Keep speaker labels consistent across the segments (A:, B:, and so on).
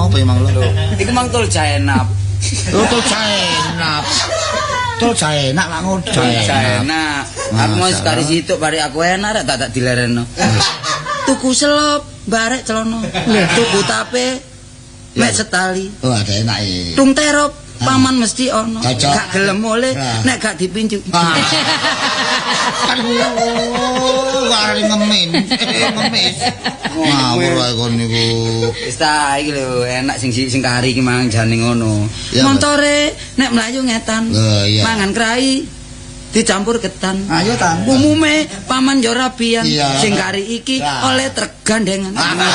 A: apa emang lo?
B: Iku mang tol Jaenap.
A: Tol Jaenap. Tol Jaenap lak ngono.
B: Jaenap. Aku mau sekali situ bari aku enak tak dilereno. Tuku selop, barek celana. Tuku tape, mek setali.
A: Oh, ada enak e.
B: Tung terop, paman mesti ono. Gak gelem oleh nek gak dipincu. Wari ngemis.
A: Ngawur wae kon niku.
B: Wis ta iki lho enak sing kari iki mang jane ngono. Montore nek mlayu ngetan. Mangan krai dicampur ketan.
A: Ayo tan.
B: Umume paman yo rabian sing kari iki oleh tergandengan.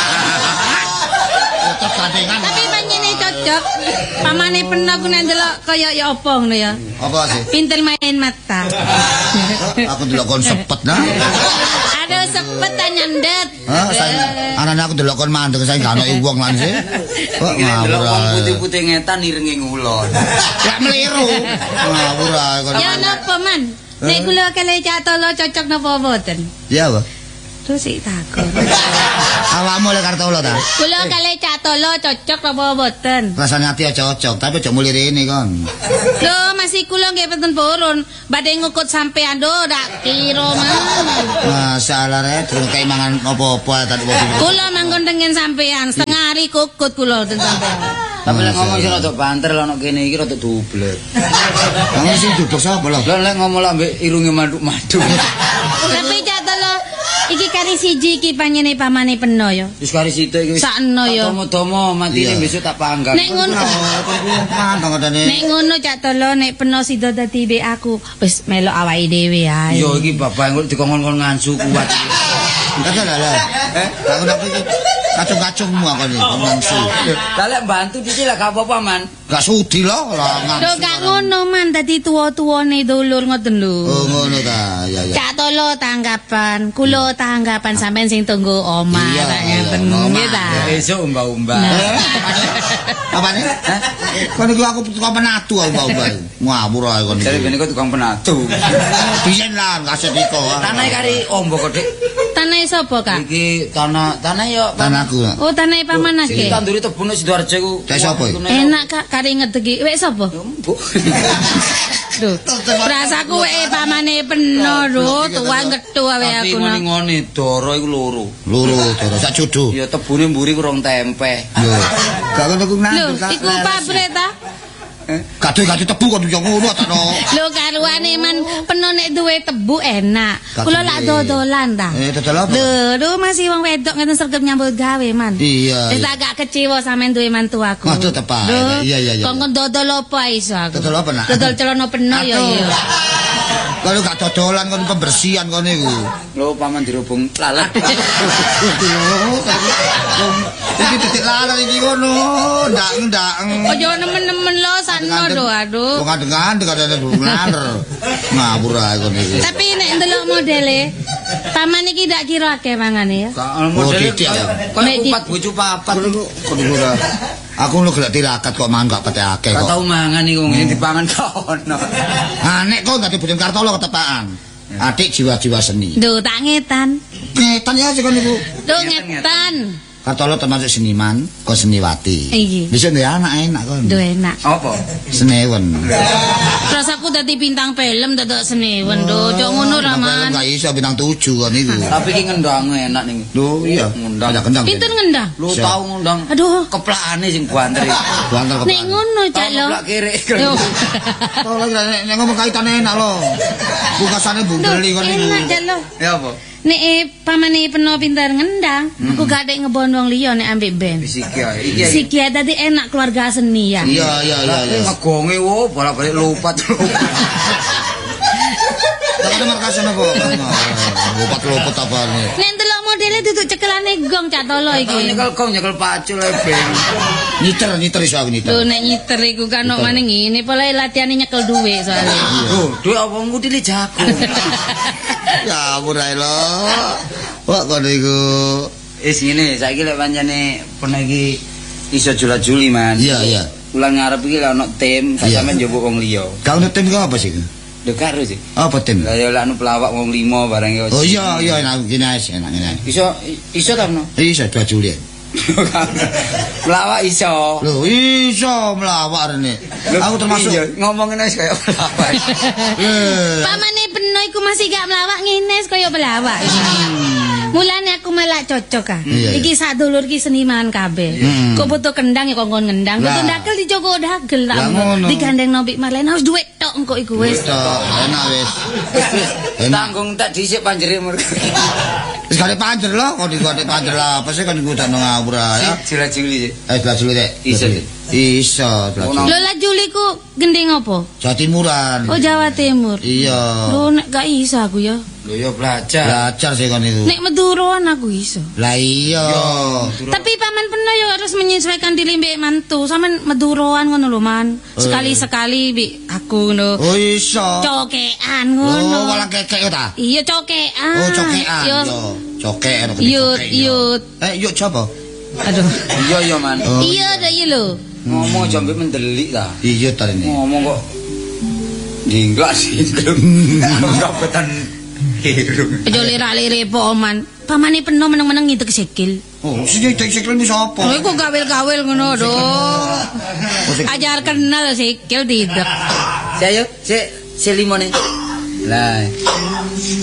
A: Tergandengan.
C: Tapi panjene cocok. Pamane peno ku nek ndelok kaya ya apa ngono ya.
A: Apa sih?
C: Pinter main mata.
A: Aku delok kon sepet nah.
C: Aduh sepet ta nyandet.
A: Anane aku delok kon mandeg saiki gak ono wong lan sih. Kok ngawur
B: wong putih-putih ngetan irengi ngulon.
A: Gak meliru. Ngawur ae kon.
C: Ya napa man? Nek kula kale Catolo cocok napa mboten?
A: Ya apa?
C: Terus sik takon.
A: Awakmu le Kartolo ta?
C: Kula kale Catolo cocok napa mboten?
A: Rasane ati aja cocok, tapi aja muli rene kon.
C: Lho, masih kula nggih peten purun. Badhe ngukut sampean do dak kira man.
A: Masalah rek durung kei mangan apa-apa tadi wong.
C: Kula manggon tengen sampean, setengah hari kukut kula ten sampean.
B: Tapi lek ngomong sing rada banter lho nek kene iki rada dublek.
A: Kamu sing duduk sapa lho?
B: Lah lek ngomong lek ambek irunge maduk-maduk.
C: Tapi Catolo iki kari siji iki panjene pamane peno ya.
B: Wis kari sithik iki wis.
C: Sakno ya.
B: Tomo-tomo matine besok tak panggang.
C: Nek ngono. Nek ngono Catolo nek peno sida dadi mbek aku wis melok awake dhewe ae.
B: Yo iki bapak engko dikongkon ngansu kuat iki.
A: Lah. Aku ndak iki kacung-kacungmu aku iki ngansu.
B: Lah lek bantu iki lah gak apa-apa man.
A: Gak sudi lho ngansu.
C: Lho gak ngono man dadi tuwa-tuwane dulur ngoten lho.
A: Oh ngono ta. Ya ya.
C: Catolo tanggapan, kula tanggapan sampean sing tunggu omah tak ngeten nggih ta.
B: Besok umba-umba.
A: Apane? Kon iki aku tukang penatu mbak-mbak. Ngawur ae kon iki.
B: Jare ben iku tukang penatu.
A: Biyen lah kaset iko.
B: Tanahe kari ombo kok, Dik.
C: Tanahe sapa, Kak?
B: Iki tanah yo
A: Tanahku.
C: Oh, tanahe paman
B: Iki
C: akeh.
B: tanduri tebune Sidoarjo iku.
A: Dek sapa iki?
C: Enak Kak kari ngedegi. Wek sapa?
B: Mbok.
C: Lho, rasaku wek pamane peno lho, tuwa gethu awe aku.
B: Tapi ngene Doro iku loro.
A: Loro Doro sak jodoh.
B: Ya tebune mburi kurang tempe.
A: Yo. Gak ngono ku
C: Lho,
A: nanduk.
C: iku pabrik ta?
A: Kadhe tebu kok yo ngono ta no.
C: Lho karuane man peno nek duwe tebu enak. Kula lak dodolan ta.
A: Dodol apa?
C: Lho, masih wong wedok ngeten sregep nyambut gawe man.
A: Iya.
C: Wis agak kecewa sampean duwe mantu aku.
A: Waduh tepak. Iya.
C: Kongkon dodol apa iso aku?
A: Dodol apa nak?
C: Dodol celana peno ya iya.
A: Kalau gak dodolan kon pembersihan kon niku.
B: Lho paman dirubung lalat.
A: Iki titik lalat iki ngono. Ndak.
C: Ojo nemen-nemen lo sakno do aduh.
A: Wong kadang-kadang kadang laler. Ngawur ae kon iki.
C: Tapi nek ndelok modele paman iki ndak kira akeh mangane ya.
B: Modele
A: titik ya.
B: Kayak kupat bojo papat.
A: Kon niku ora. Aku lu gelek tirakat kok mangan gak pete akeh
B: Gak
A: kok.
B: tau mangan iku ngene dipangan kono.
A: Nek kok dadi bojo Kartolo ketepaan. Adik jiwa-jiwa seni.
C: Duh tak ngetan.
A: Ngetan ya sik kon niku.
C: Duh ngetan.
A: Kartolo termasuk seniman, kok seniwati.
C: Iki.
A: Bisa ndek anak enak kon.
C: Duh enak.
B: Apa?
A: Senewen.
C: Terus aku dadi bintang film dadak senewen do. Cok ngono ra man.
A: Gak iso bintang 7 kon niku.
B: Tapi iki ngendang enak ning.
A: Lho iya,
B: ngundang.
A: Ada kendang.
C: Pinten ngendang?
B: Lu tau ngundang.
C: Aduh.
B: Keplakane sing banter.
A: Bantal
C: Nek ngono cak lo.
B: Keplak kiri.
C: Yo.
A: Tau lagi nek ngomong kaitan enak lo. Bungkasane bundeli kon niku.
C: Enak cak lo.
B: Ya apa?
C: Nek pamane peno pinter ngendang, aku gak dek ngebon wong liya nek ambek band.
B: Fisiki ae. Iki.
C: Siki dadi enak keluarga seni ya.
A: Iya.
B: Ngegonge wo bolak-balik lompat.
A: Tak ada markasane kok. Lompat apa nih?
C: Nek ndelok modele duduk cekelane gong cak tolo iki.
B: Nyekel pacul ae beng.
A: Nyiter iso aku nyiter.
C: Lho nek nyiter iku kan kok maning ngene, pole latihane nyekel dhuwit soalnya.
B: Lho, dhuwit apa ngutile jago.
A: Ya murai lo. Wah kono iku.
B: Wis ngene, saiki lek pancene pernah iki iso jula-juli, Man.
A: Iya.
B: Bulan ngarep iki lek ono tim, gak sampean njupuk wong liya.
A: Kau tim kau apa sih?
B: Lho karo sih.
A: Apa tim?
B: Lah ya lek anu pelawak wong 5 barang ya.
A: Oh iya enak gini ae.
B: Iso ta no?
A: Iso 2 Juli.
B: Melawak iso.
A: Lho, iso melawak rene. Aku termasuk
B: ngomongin wis kaya melawak.
C: Pamane peno iku masih gak melawak ngene kaya melawak. Mulane aku malah cocok ah. Iki sak dulur iki seniman kabeh. Kok butuh kendang ya kongkon ngendang, butuh dakel dijogo dagel tak. Digandeng nombik Marlena wis duwe tok engko iku wis.
A: Enak wis.
B: Tanggung tak dhisik panjere mergo.
A: Wis kare panjer lho, kok dikote panjer lah. Apa sih kan iku tak ngawur ya.
B: Jila-jili.
A: Jila-jili rek. Iso.
C: Lho lah Juli ku gendeng apa?
A: Jawa Timuran.
C: Oh Jawa Timur.
A: Iya.
C: Lho nek gak iso aku ya.
B: Lho ya belajar.
A: Belajar sih kan itu.
C: Nek Maduroan aku iso.
A: Lah iya.
C: Tapi paman pernah yo harus menyesuaikan diri mbek mantu. Sampean Maduroan ngono lho man. Sekali-sekali mbek aku ngono.
A: Oh iso.
C: Cokean ngono.
A: Oh walang kekek yo ta?
C: Iya cokean.
A: Oh cokean. Yo. Cokek
C: Yut.
A: Yuk coba.
C: Aduh.
B: Iya man.
C: Iya dah iya lho.
B: Ngomong aja mbek mendelik ta.
A: Iya ta ini.
B: Ngomong kok Dinggak sih. Kabetan hirung.
C: Aja lirak-lirik po man. Pamane peno meneng-meneng ngitek sikil.
A: Oh, sing ngitek sikil wis apa?
C: Oh iku gawel-gawel ngono do. Ajar kenal sikil tidak.
B: Saya si limone. Lah.